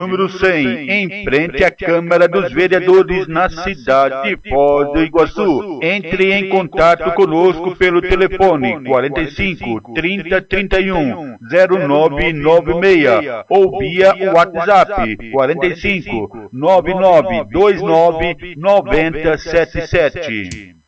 número 100, em frente à Câmara dos Vereadores na cidade de Foz do Iguaçu. Entre em contato conosco pelo telefone 45 30 31 0996 ou via WhatsApp 45 99 29 90 77.